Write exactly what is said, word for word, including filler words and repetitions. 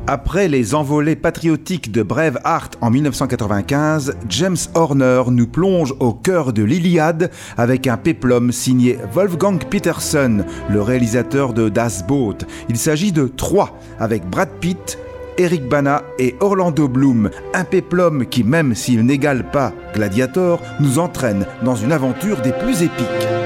Après les envolées patriotiques de Braveheart en dix-neuf cent quatre-vingt-quinze, James Horner nous plonge au cœur de l'Iliade avec un péplum signé Wolfgang Petersen, le réalisateur de Das Boot. Il s'agit de Troie, avec Brad Pitt, Eric Bana et Orlando Bloom, un péplum qui, même s'il n'égale pas Gladiator, nous entraîne dans une aventure des plus épiques.